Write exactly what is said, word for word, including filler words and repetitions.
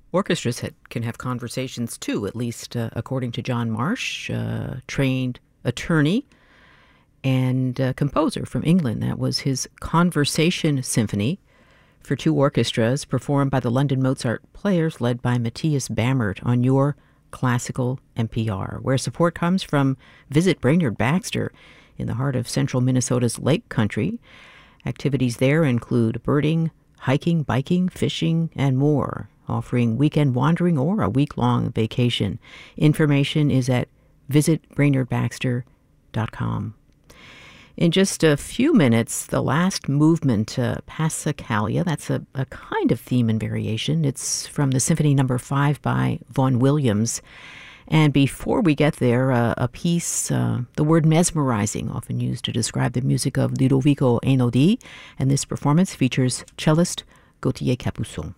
Orchestras had, can have conversations too, at least uh, according to John Marsh, uh, trained attorney and uh, composer from England. That was his Conversation Symphony for two orchestras, performed by the London Mozart Players, led by Matthias Bammert on your classical N P R, where support comes from Visit Brainerd Baxter in the heart of central Minnesota's Lake Country. Activities there include birding, hiking, biking, fishing, and more, offering weekend wandering or a week-long vacation. Information is at visit brainerd baxter dot com. In just a few minutes, the last movement, uh, Passacaglia, that's a, a kind of theme and variation. It's from the Symphony Number Five by Vaughan Williams. And before we get there, uh, a piece, uh, the word mesmerizing, often used to describe the music of Ludovico Einaudi, and this performance features cellist Gauthier Capuçon.